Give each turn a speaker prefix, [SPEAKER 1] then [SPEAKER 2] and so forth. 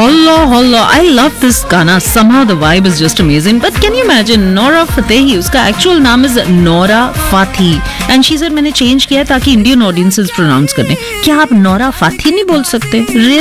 [SPEAKER 1] Holla holla, I love this गाना. Somehow the vibe is just amazing. But can you imagine Nora Fatehi, उसका actual नाम is Nora Fathi and she said मैंने change किया ताकि Indian audiences pronounce करने. क्या आप Nora Fathi नहीं बोल सकते?